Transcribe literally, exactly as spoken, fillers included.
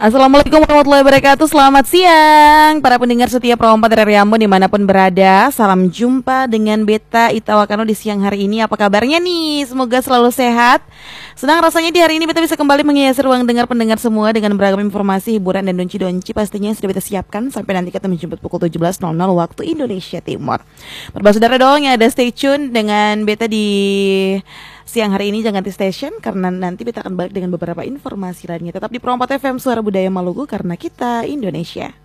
Assalamualaikum warahmatullahi wabarakatuh. Selamat siang para pendengar setia Pro empat R R I Ambon dimanapun berada. Salam jumpa dengan Beta Itawakano di siang hari ini. Apa kabarnya nih? Semoga selalu sehat. Senang rasanya di hari ini Beta bisa kembali menghiasi ruang dengar pendengar semua dengan beragam informasi, hiburan dan donci-donci pastinya yang sudah Beta siapkan sampai nanti kita menjemput pukul tujuh belas waktu Indonesia Timur. Berbahagia dong yang ada, stay tune dengan Beta di siang hari ini. Jangan di station karena nanti kita akan balik dengan beberapa informasi lainnya. Tetap di Pro empat F M Suara Budaya Maluku karena kita Indonesia.